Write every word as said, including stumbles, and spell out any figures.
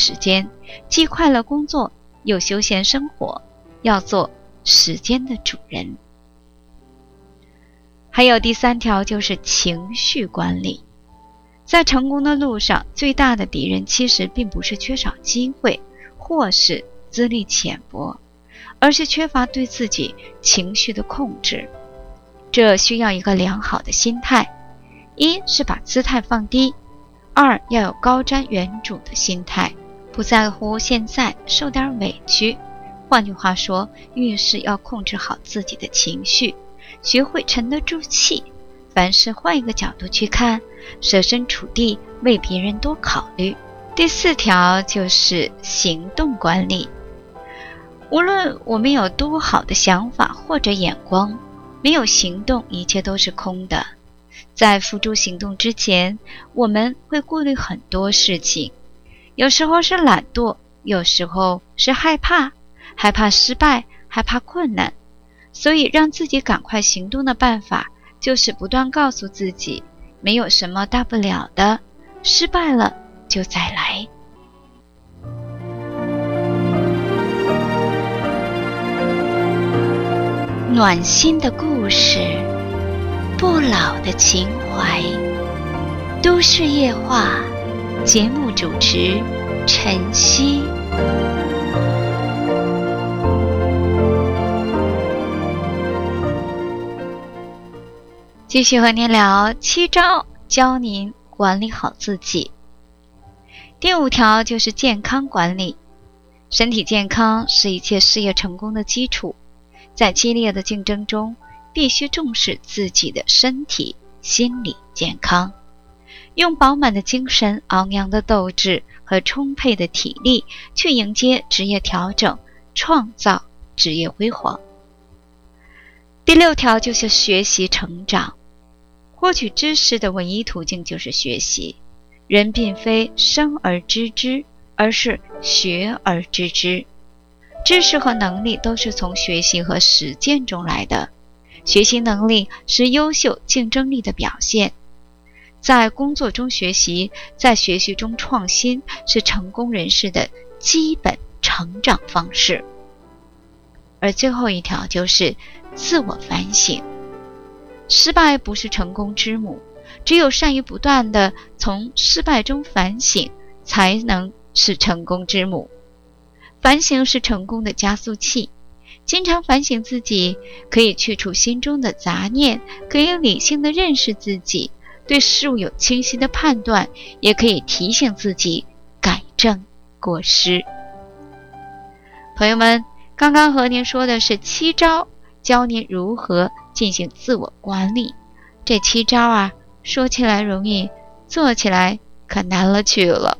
时间，既快乐工作又休闲生活，要做时间的主人。还有第三条就是情绪管理。在成功的路上，最大的敌人其实并不是缺少机会或是资历浅薄，而是缺乏对自己情绪的控制。这需要一个良好的心态，一是把姿态放低，二要有高瞻远瞩的心态，不在乎现在受点委屈。换句话说，遇事要控制好自己的情绪，学会沉得住气，凡事换一个角度去看，设身处地为别人多考虑。第四条就是行动管理。无论我们有多好的想法或者眼光，没有行动，一切都是空的。在付诸行动之前，我们会顾虑很多事情，有时候是懒惰，有时候是害怕，害怕失败，害怕困难。所以让自己赶快行动的办法，就是不断告诉自己，没有什么大不了的，失败了就再来。暖心的故事，不老的情怀，都市夜话，节目主持晨曦。继续和您聊七招，教您管理好自己。第五条就是健康管理。身体健康是一切事业成功的基础，在激烈的竞争中，必须重视自己的身体、心理健康，用饱满的精神、昂扬的斗志和充沛的体力去迎接职业调整，创造职业辉煌。第六条就是学习成长。获取知识的唯一途径就是学习，人并非生而知之，而是学而知之。知识和能力都是从学习和实践中来的，学习能力是优秀竞争力的表现。在工作中学习，在学习中创新，是成功人士的基本成长方式。而最后一条就是自我反省。失败不是成功之母，只有善于不断地从失败中反省，才能是成功之母。反省是成功的加速器，经常反省自己，可以去除心中的杂念，可以理性地认识自己，对事物有清晰的判断，也可以提醒自己改正过失。朋友们，刚刚和您说的是七招，教您如何进行自我管理。这七招啊，说起来容易，做起来可难了去了。